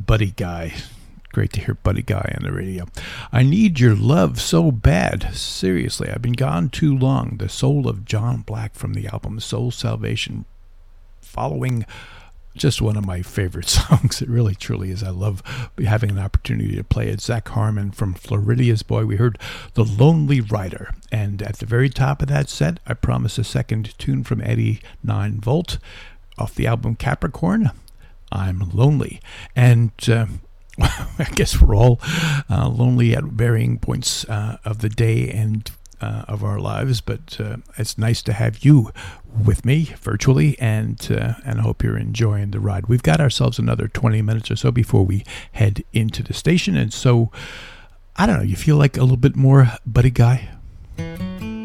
Buddy Guy. Great to hear Buddy Guy on the radio. I Need Your Love So Bad. Seriously, I've been gone too long. The soul of John Black from the album Soul Salvation. Following just one of my favorite songs. It really, truly is. I love having an opportunity to play it. Zach Harmon from Floridia's Boy. We heard The Lonely Rider. And at the very top of that set, I promised a second tune from Eddie 9 Volt off the album Capricorn. I'm Lonely. And I guess we're all lonely at varying points of the day and of our lives, but it's nice to have you with me virtually, and I hope you're enjoying the ride. We've got ourselves another 20 minutes or so before we head into the station, and so, I don't know, you feel like a little bit more Buddy Guy?